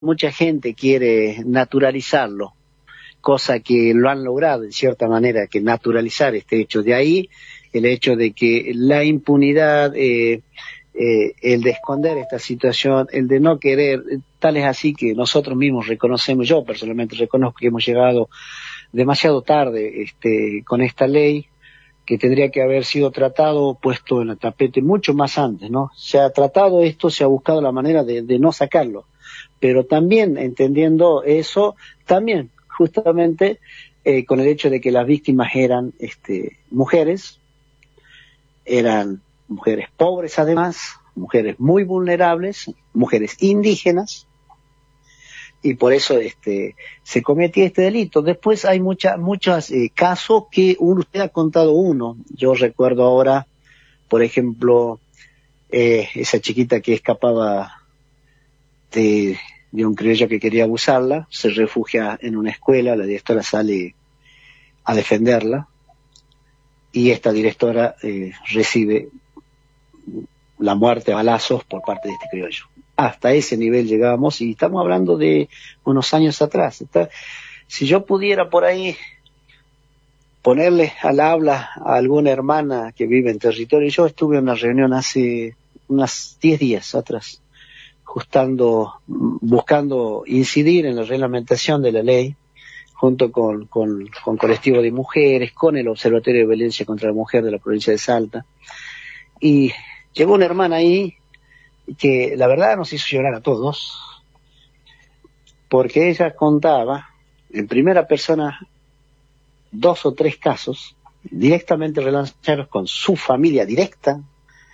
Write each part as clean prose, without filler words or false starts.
mucha gente quiere naturalizarlo, cosa que lo han logrado en cierta manera, que naturalizar este hecho. De ahí el hecho de que la impunidad, el de esconder esta situación, el de no querer, tal es así que nosotros mismos reconocemos, yo personalmente reconozco que hemos llegado demasiado tarde con esta ley, que tendría que haber sido tratado, puesto en el tapete mucho más antes, ¿no? Se ha tratado esto, se ha buscado la manera de no sacarlo, pero también entendiendo eso, también justamente con el hecho de que las víctimas eran mujeres pobres además, mujeres muy vulnerables, mujeres indígenas, y por eso se cometía este delito. Después hay muchos casos que usted ha contado uno. Yo recuerdo ahora, por ejemplo, esa chiquita que escapaba de un criollo que quería abusarla, se refugia en una escuela, la directora sale a defenderla, y esta directora recibe la muerte a balazos por parte de este criollo. Hasta ese nivel llegábamos, y estamos hablando de unos años atrás. Si yo pudiera por ahí ponerle al habla a alguna hermana que vive en territorio, yo estuve en una reunión hace unos 10 días atrás, buscando incidir en la reglamentación de la ley, junto con colectivo de mujeres, con el Observatorio de Violencia contra la Mujer de la provincia de Salta, y llegó una hermana ahí que la verdad nos hizo llorar a todos, porque ella contaba en primera persona 2 o 3 casos directamente relacionados con su familia directa,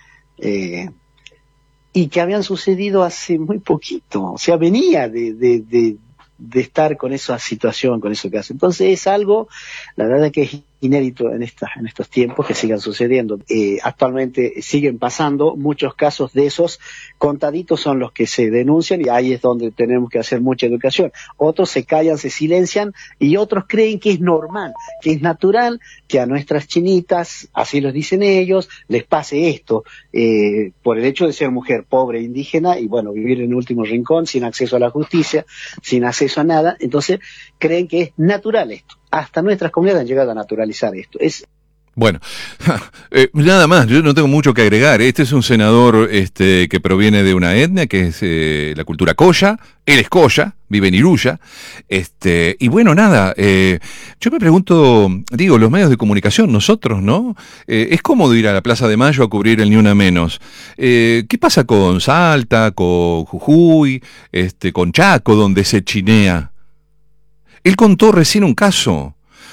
y que habían sucedido hace muy poquito, o sea, venía de estar con esa situación, con esos casos. Entonces es algo, la verdad, que es inédito en estos tiempos que sigan sucediendo. Actualmente siguen pasando muchos casos de esos, contaditos son los que se denuncian, y ahí es donde tenemos que hacer mucha educación. Otros se callan, se silencian, y otros creen que es normal, que es natural, que a nuestras chinitas, así los dicen ellos, les pase esto, por el hecho de ser mujer pobre, indígena, y bueno, vivir en el último rincón, sin acceso a la justicia, sin acceso a nada. Entonces creen que es natural esto. Hasta nuestras comunidades han llegado a naturalizar esto. Bueno, nada más, yo no tengo mucho que agregar. Este es un senador que proviene de una etnia que es la cultura Coya. Él es Coya, vive en Iruya. Y bueno, nada, yo me pregunto, digo, los medios de comunicación, nosotros, ¿no? Es cómodo ir a la Plaza de Mayo a cubrir el Ni Una Menos. ¿Qué pasa con Salta, con Jujuy, con Chaco, donde se chinea? Él contó recién un caso.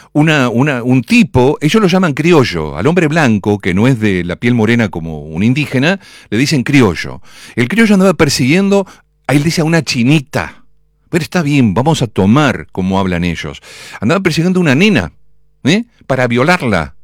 Un tipo, ellos lo llaman criollo, al hombre blanco, que no es de la piel morena como un indígena, le dicen criollo. El criollo andaba persiguiendo, él dice, a una chinita. Pero está bien, vamos a tomar como hablan ellos. Andaba persiguiendo a una nena, para violarla.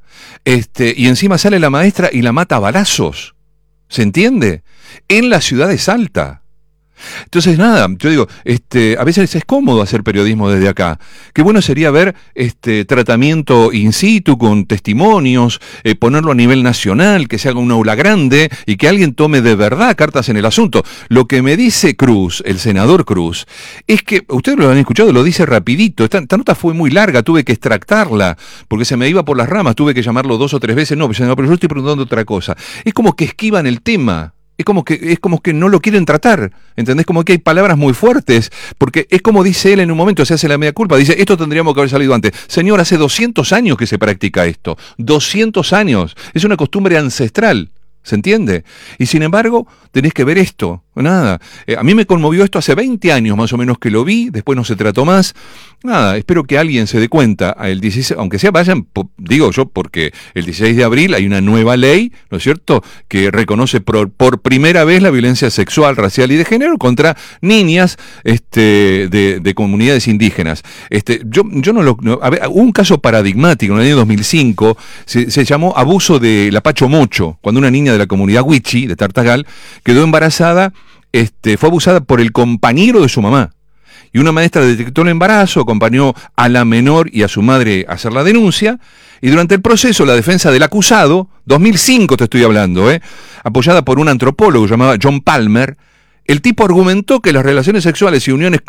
Y encima sale la maestra y la mata a balazos. ¿Se entiende? En la ciudad de Salta. Entonces, nada, yo digo, a veces es cómodo hacer periodismo desde acá. Qué bueno sería ver tratamiento in situ con testimonios, ponerlo a nivel nacional, que se haga una aula grande y que alguien tome de verdad cartas en el asunto. Lo que me dice Cruz, el senador Cruz, es que, ustedes lo han escuchado, lo dice rapidito. Esta nota fue muy larga, tuve que extractarla, porque se me iba por las ramas, tuve que llamarlo 2 o 3 veces. No, pero yo estoy preguntando otra cosa. Es como que esquivan el tema. Es como que no lo quieren tratar, ¿entendés? Como que hay palabras muy fuertes, porque es como dice él en un momento, se hace la media culpa, dice, esto tendríamos que haber salido antes. Señor, hace 200 años que se practica esto, 200 años, es una costumbre ancestral, ¿se entiende? Y sin embargo, tenés que ver esto, nada. A mí me conmovió esto hace 20 años más o menos que lo vi, después no se trató más. Nada, espero que alguien se dé cuenta, el 16, aunque sea vayan, digo yo, porque el 16 de abril hay una nueva ley, ¿no es cierto?, que reconoce por primera vez la violencia sexual, racial y de género contra niñas de comunidades indígenas. Yo a ver, hubo un caso paradigmático en el año 2005, se llamó abuso de la Pacho Mocho, cuando una niña de la comunidad Huichi, de Tartagal, quedó embarazada, fue abusada por el compañero de su mamá. Y una maestra detectó el embarazo, acompañó a la menor y a su madre a hacer la denuncia, y durante el proceso la defensa del acusado, 2005 te estoy hablando, apoyada por un antropólogo llamado John Palmer, el tipo argumentó que las relaciones sexuales y uniones